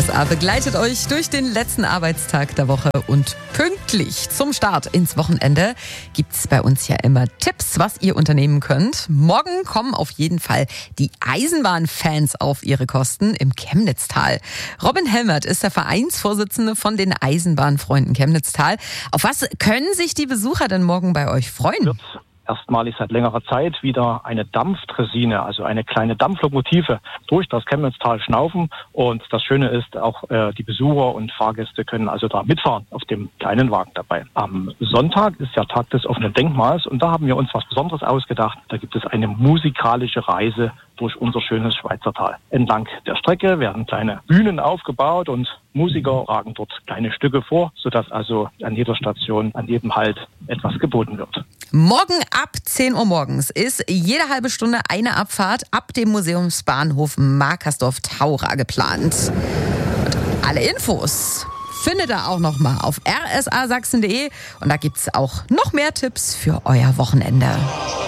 RSA begleitet euch durch den letzten Arbeitstag der Woche und pünktlich zum Start ins Wochenende gibt's bei uns ja immer Tipps, was ihr unternehmen könnt. Morgen kommen auf jeden Fall die Eisenbahnfans auf ihre Kosten im Chemnitztal. Robin Helmert ist der Vereinsvorsitzende von den Eisenbahnfreunden Chemnitztal. Auf was können sich die Besucher denn morgen bei euch freuen? Erstmalig seit längerer Zeit wieder eine Dampfdressine, also eine kleine Dampflokomotive durch das Chemnitztal schnaufen. Und das Schöne ist, auch die Besucher und Fahrgäste können also da mitfahren auf dem kleinen Wagen dabei. Am Sonntag ist ja Tag des offenen Denkmals und da haben wir uns was Besonderes ausgedacht. Da gibt es eine musikalische Reise durch unser schönes Schweizertal. Entlang der Strecke werden kleine Bühnen aufgebaut und Musiker tragen dort kleine Stücke vor, sodass also an jeder Station, an jedem Halt etwas geboten wird. Morgen ab 10 Uhr morgens ist jede halbe Stunde eine Abfahrt ab dem Museumsbahnhof Markersdorf-Taura geplant. Und alle Infos findet ihr auch noch mal auf rsasachsen.de und da gibt's auch noch mehr Tipps für euer Wochenende.